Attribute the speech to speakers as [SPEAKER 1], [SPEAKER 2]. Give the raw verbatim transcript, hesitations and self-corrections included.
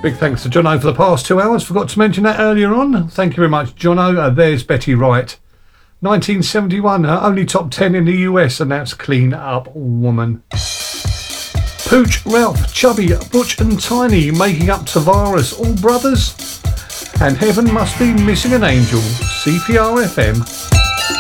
[SPEAKER 1] Big thanks to Jono for the past two hours. Forgot to mention that earlier on. Thank you very much, Jono. Uh, there's Betty Wright. nineteen seventy-one, uh, only top ten in the U S, and that's Clean Up Woman. Pooch, Ralph, Chubby, Butch and Tiny making up Tavares, all brothers. And Heaven Must Be Missing an Angel, C P R F M.